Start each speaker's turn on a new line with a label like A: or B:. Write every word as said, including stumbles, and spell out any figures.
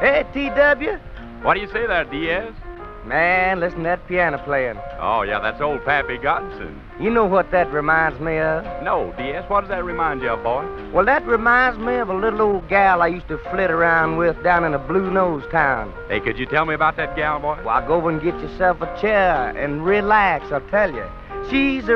A: Hey, T W.
B: What do you say there, Diaz?
A: Man, listen to that piano playing.
B: Oh, yeah, that's old Pappy Godson.
A: You know what that reminds me of?
B: No, Diaz, what does that remind you of, boy?
A: Well, that reminds me of a little old gal I used to flit around with down in a Blue Nose town.
B: Hey, could you tell me about that gal, boy?
A: Well, go over and get yourself a chair and relax, I'll tell you. She's a